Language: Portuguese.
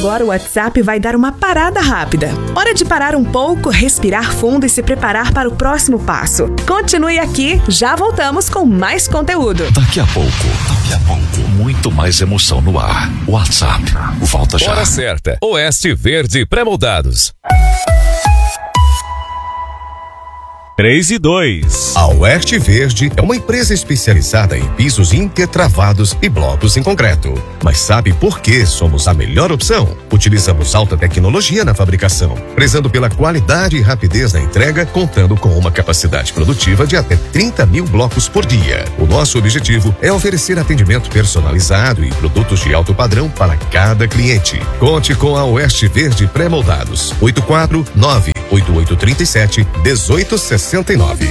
agora o WhatsApp vai dar uma parada rápida. Hora de parar um pouco, respirar fundo e se preparar para o próximo passo. Continue aqui, já voltamos com mais conteúdo. Daqui a pouco, muito mais emoção no ar. WhatsApp, volta já. Hora certa, Oeste Verde Pré-moldados. 3 e 2. A Oeste Verde é uma empresa especializada em pisos intertravados e blocos em concreto. Mas sabe por que somos a melhor opção? Utilizamos alta tecnologia na fabricação, prezando pela qualidade e rapidez na entrega, contando com uma capacidade produtiva de até 30 mil blocos por dia. O nosso objetivo é oferecer atendimento personalizado e produtos de alto padrão para cada cliente. Conte com a Oeste Verde Pré-moldados. 849-8837-1869.